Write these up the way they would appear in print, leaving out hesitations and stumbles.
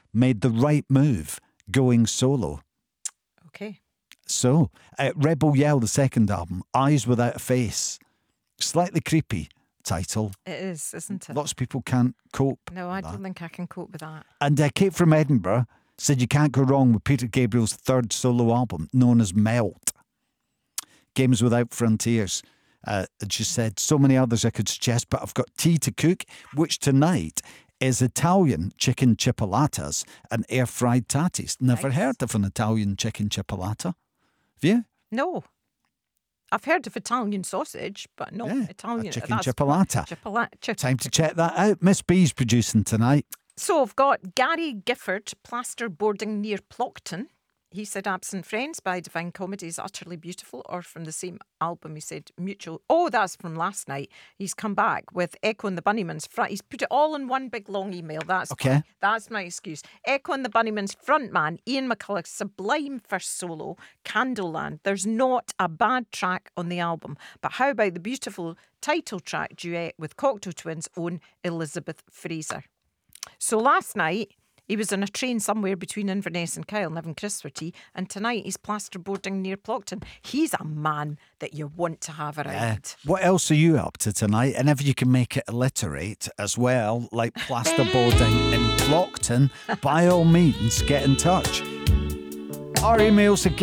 made the right move going solo. Okay. So, Rebel Yell, the second album, Eyes Without a Face. Slightly creepy title. It is, isn't it? Lots of people can't cope. No, I don't think I can cope with that. And Kate from Edinburgh said you can't go wrong with Peter Gabriel's third solo album, known as Melt. Games Without Frontiers. And she said, so many others I could suggest, but I've got Tea to Cook, which tonight is Italian chicken chipolatas and air-fried tatties. Never Nice. heard of an Italian chicken chipolata. Have you? No. I've heard of Italian sausage, but not Yeah, Italian. a chicken that's- chipolata. Time to check that out. Miss B's producing tonight. So I've got Gary Gifford, plasterboarding near Plockton. He said Absent Friends by Divine Comedy is utterly beautiful, or from the same album he said Mutual. Oh, that's from last night. He's come back with Echo and the Bunnymen's front. He's put it all in one big long email. That's Okay. fine. That's my excuse. Echo and the Bunnymen's frontman, Ian McCulloch's sublime first solo, Candleland. There's not a bad track on the album. But how about the beautiful title track duet with Cocteau Twins' own Elizabeth Fraser? So last night, he was on a train somewhere between Inverness and Kyle, having Christopher tea, and tonight he's plasterboarding near Plockton. He's a man that you want to have around. What else are you up to tonight? And if you can make it alliterate as well, like plasterboarding in Plockton, by all means, get in touch. Our emails are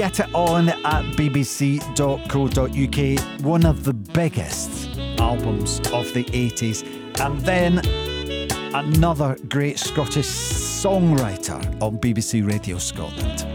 getit.on@bbc.co.uk, one of the biggest albums of the 80s. And then another great Scottish songwriter on BBC Radio Scotland.